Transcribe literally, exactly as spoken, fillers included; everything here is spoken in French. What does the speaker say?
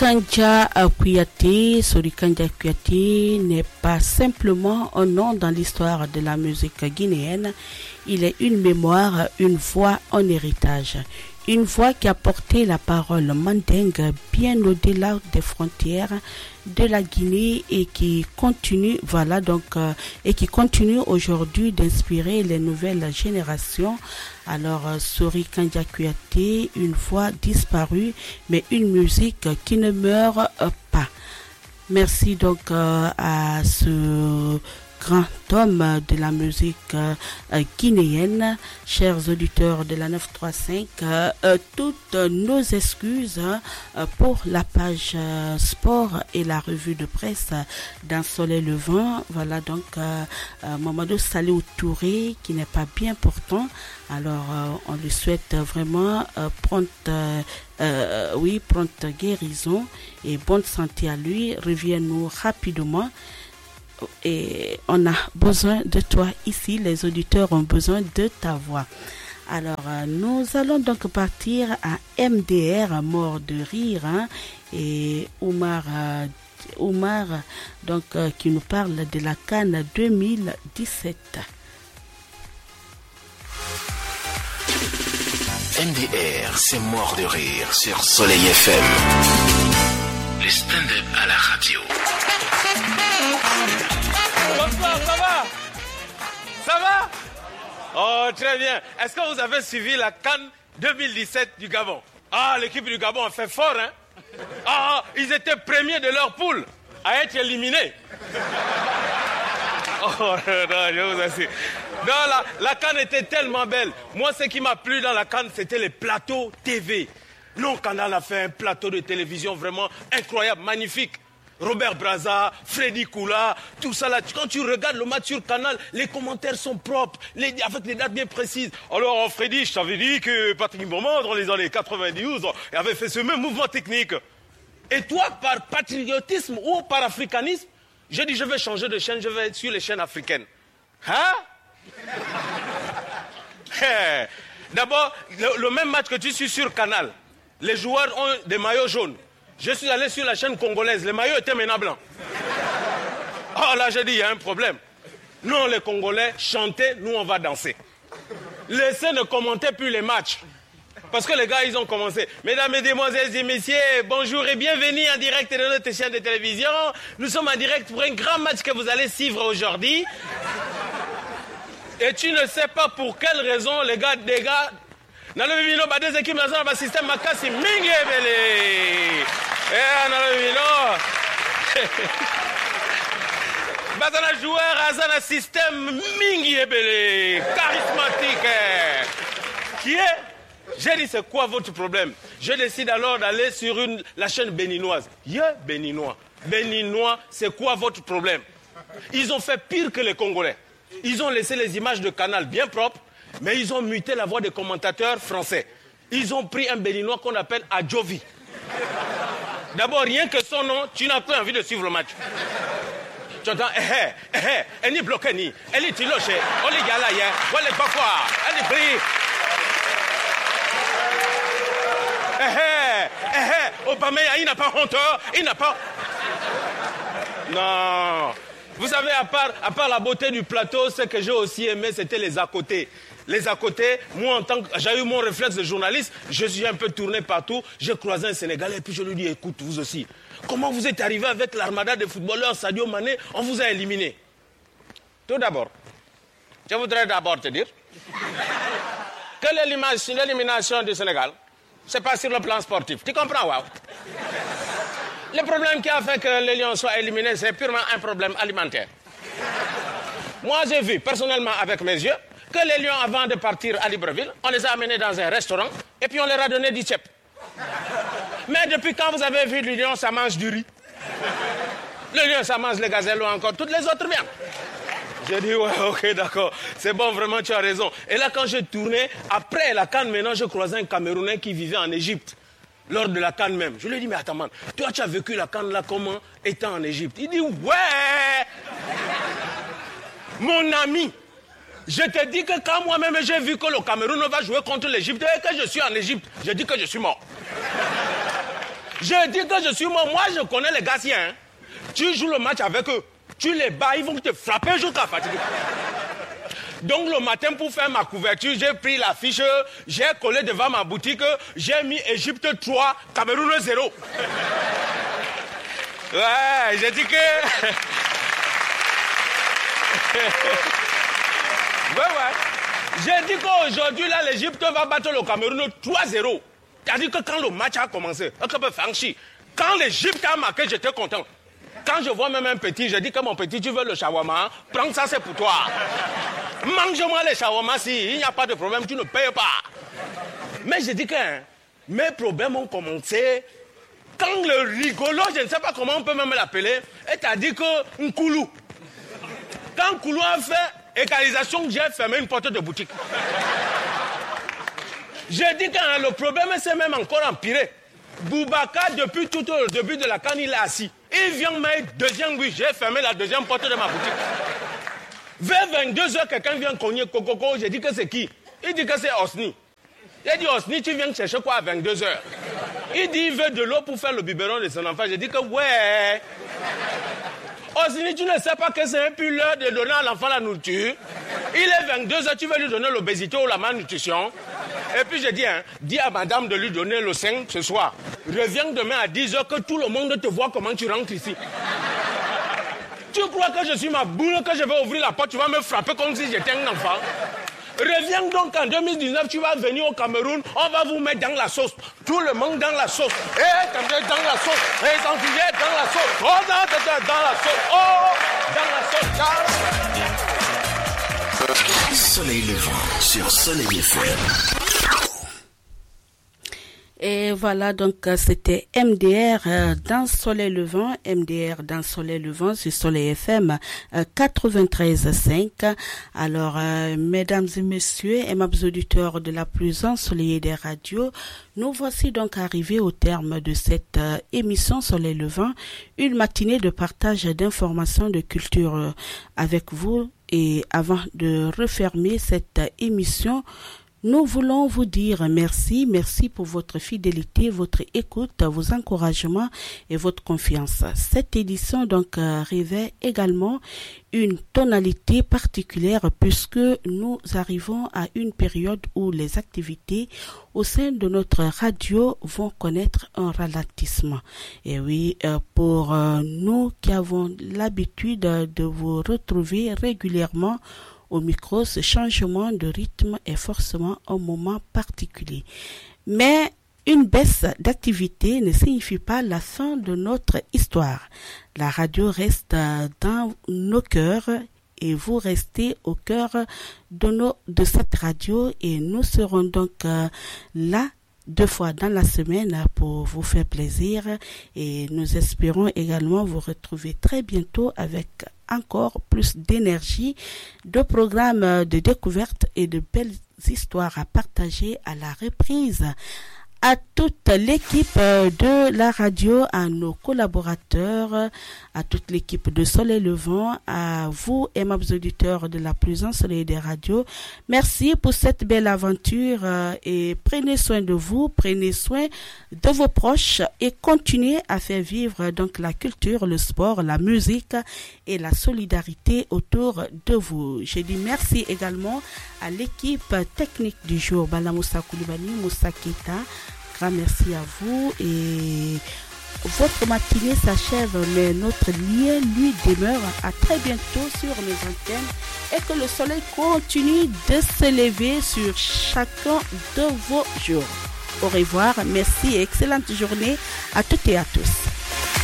Kandia Kouyaté, Sori Kandia Kouyaté n'est pas simplement un nom dans l'histoire de la musique guinéenne, il est une mémoire, une voix, un héritage. Une voix qui a porté la parole mandingue bien au-delà des frontières de la Guinée et qui continue, voilà donc, euh, et qui continue aujourd'hui d'inspirer les nouvelles générations. Alors, euh, Sori Kandia Kouyaté, une voix disparue, mais une musique qui ne meurt euh, pas. Merci donc euh, à ce grand homme de la musique euh, guinéenne, chers auditeurs de la neuf cent trente-cinq, euh, euh, toutes nos excuses euh, pour la page euh, sport et la revue de presse euh, d'un soleil levant. Voilà donc euh, euh, Mamadou Salihou Touré qui n'est pas bien portant. Alors euh, on lui souhaite vraiment euh, prompte, euh, euh, oui, prompte guérison et bonne santé à lui. Reviens-nous rapidement. Et on a besoin de toi ici, les auditeurs ont besoin de ta voix. Alors, euh, nous allons donc partir à M D R, mort de rire, hein, et Oumar, euh, Oumar donc, euh, qui nous parle de la CAN deux mille dix-sept. M D R, c'est mort de rire sur Soleil F M. Les stand-up à la radio. Bonsoir, ça va? Ça va? Oh, très bien. Est-ce que vous avez suivi la CAN deux mille dix-sept du Gabon? Ah, l'équipe du Gabon a fait fort, hein? Ah, ils étaient premiers de leur poule à être éliminés. Oh, non, je vous assure. Non, la, la CAN était tellement belle. Moi, ce qui m'a plu dans la CAN, c'était les plateaux T V. Non, Canal a fait un plateau de télévision vraiment incroyable, magnifique. Robert Braza, Freddy Koula, tout ça là. Quand tu regardes le match sur Canal, les commentaires sont propres, les, avec des dates bien précises. Alors, Freddy, je t'avais dit que Patrick Beaumont, dans les années quatre-vingt-douze, avait fait ce même mouvement technique. Et toi, par patriotisme ou par africanisme, j'ai dit je vais changer de chaîne, je vais être sur les chaînes africaines. Hein? D'abord, le, le même match que tu suis sur Canal, les joueurs ont des maillots jaunes. Je suis allé sur la chaîne congolaise, les maillots étaient maintenant blancs. Oh là, j'ai dit, il y a un problème. Non, les Congolais, chantez, nous on va danser. Laissez ne commenter plus les matchs. Parce que les gars, ils ont commencé. Mesdames, mesdemoiselles et messieurs, bonjour et bienvenue en direct de notre chaîne de télévision. Nous sommes en direct pour un grand match que vous allez suivre aujourd'hui. Et tu ne sais pas pour quelle raison, les gars, les gars, dans le vino, bah, des équipes dans le système Makasi Mingi Ebele. Et dans le vino, bah, dans le joueur, dans le système Mingi Ebele, charismatique. Qui est? J'ai dit, c'est quoi votre problème? Je décide alors d'aller sur une, la chaîne béninoise. Yeah, béninois. Béninois, c'est quoi votre problème? Ils ont fait pire que les Congolais. Ils ont laissé les images de Canal bien propres, mais ils ont muté la voix des commentateurs français. Ils ont pris un béninois qu'on appelle Adjovi. D'abord, rien que son nom, tu n'as pas envie de suivre le match. Tu entends, eh, eh, eh, elle est bloquée, ni, elle est tilochée, on est gala, on est pas quoi, elle est pris. Eh, eh, eh, eh, Obama, il n'a pas honte, il n'a pas. Non. Vous savez, à part, à part la beauté du plateau, ce que j'ai aussi aimé, c'était les à côté. Les à côté, moi, en tant que j'ai eu mon réflexe de journaliste, je suis un peu tourné partout. J'ai croisé un Sénégalais et puis je lui dis, écoute, vous aussi, comment vous êtes arrivé avec l'armada des footballeurs Sadio Mané, on vous a éliminé? Tout d'abord, je voudrais d'abord te dire que l'élimination du Sénégal, c'est pas sur le plan sportif. Tu comprends, waouh? Le problème qui a fait que les Lions soient éliminés, c'est purement un problème alimentaire. Moi, j'ai vu, personnellement, avec mes yeux, que les Lions, avant de partir à Libreville, on les a amenés dans un restaurant et puis on leur a donné du tchèp. Mais depuis quand vous avez vu le lion, ça mange du riz? Le lion, ça mange les gazelles ou encore toutes les autres viandes. J'ai dit, ouais, ok, d'accord. C'est bon, vraiment, tu as raison. Et là, quand j'ai tourné, après la CAN, maintenant, je croisais un Camerounais qui vivait en Égypte. Lors de la CAN même. Je lui ai dit, mais attends, man, toi, tu as vécu la CAN là comment, étant en Égypte? Il dit, ouais. Mon ami, je te dis que quand moi-même j'ai vu que le Cameroun va jouer contre l'Égypte et que je suis en Égypte, je dis que je suis mort. Je dis que je suis mort. Moi, je connais les Gassiens. Hein. Tu joues le match avec eux. Tu les bats, ils vont te frapper jusqu'à fatiguer. Donc le matin, pour faire ma couverture, j'ai pris l'affiche, j'ai collé devant ma boutique, j'ai mis Égypte trois, Cameroun zéro. Ouais, j'ai dit que... ouais, ouais. J'ai dit qu'aujourd'hui, là, l'Égypte va battre le Cameroun trois zéro. C'est-à-dire que quand le match a commencé, quand l'Égypte a marqué, j'étais content. Quand je vois même un petit, je dis que mon petit, tu veux le shawarma, prends ça, c'est pour toi. Mange-moi les shawarma si, il n'y a pas de problème, tu ne payes pas. Mais je dis que hein, mes problèmes ont commencé quand le rigolo, je ne sais pas comment on peut même l'appeler, et a dit que Nkoulou. Quand Nkoulou a fait égalisation, j'ai fermé une porte de boutique. J'ai dit que hein, le problème s'est même encore empiré. Boubacar, depuis tout le début de la canne, il est assis. Il vient mettre deuxième but, j'ai fermé la deuxième porte de ma boutique. Vers vingt-deux heures, quelqu'un vient cogner Coco, j'ai dit que c'est qui? Il dit que c'est Osni. J'ai dit, Osni, tu viens chercher quoi à vingt-deux heures? Il dit, il veut de l'eau pour faire le biberon de son enfant. J'ai dit que ouais. Osni, tu ne sais pas que c'est un peu l'heure de donner à l'enfant la nourriture. Il est vingt-deux heures, tu veux lui donner l'obésité ou la malnutrition. Et puis j'ai dit, hein, dis à madame de lui donner le sein ce soir. Reviens demain à dix heures que tout le monde te voit comment tu rentres ici. Tu crois que je suis ma boule, que je vais ouvrir la porte, tu vas me frapper comme si j'étais un enfant? Reviens donc en deux mille dix-neuf, tu vas venir au Cameroun, on va vous mettre dans la sauce. Tout le monde dans la sauce. Eh, quand tu es dans la sauce. Eh, quand tu es dans la sauce. Oh, dans, dans la sauce. Oh, dans la sauce. Soleil levant sur Soleil F M. Et voilà, donc c'était M D R euh, dans Soleil Levant, M D R dans Soleil Levant sur Soleil F M euh, quatre-vingt-treize virgule cinq. Alors, euh, mesdames et messieurs, aimables auditeurs de la plus ensoleillée des radios, nous voici donc arrivés au terme de cette euh, émission Soleil Levant, une matinée de partage d'informations de culture euh, avec vous. Et avant de refermer cette euh, émission, nous voulons vous dire merci, merci pour votre fidélité, votre écoute, vos encouragements et votre confiance. Cette édition donc euh, revêt également une tonalité particulière puisque nous arrivons à une période où les activités au sein de notre radio vont connaître un ralentissement. Et oui, euh, pour euh, nous qui avons l'habitude de vous retrouver régulièrement au micro, ce changement de rythme est forcément un moment particulier. Mais une baisse d'activité ne signifie pas la fin de notre histoire. La radio reste dans nos cœurs et vous restez au cœur de, nos, de cette radio et nous serons donc euh, là deux fois dans la semaine pour vous faire plaisir et nous espérons également vous retrouver très bientôt avec encore plus d'énergie, de programmes de découverte et de belles histoires à partager à la reprise. À toute l'équipe de la radio, à nos collaborateurs, à toute l'équipe de Soleil Levant, à vous, aimables auditeurs de la plus ensoleillée des radios, merci pour cette belle aventure et prenez soin de vous, prenez soin de vos proches et continuez à faire vivre donc la culture, le sport, la musique et la solidarité autour de vous. Je dis merci également à l'équipe technique du jour, Bala Moussa Koulibaly, Moussa Keita. Merci à vous et votre matinée s'achève, mais notre lien lui demeure. À très bientôt sur les antennes et que le soleil continue de se lever sur chacun de vos jours. Au revoir, merci et excellente journée à toutes et à tous.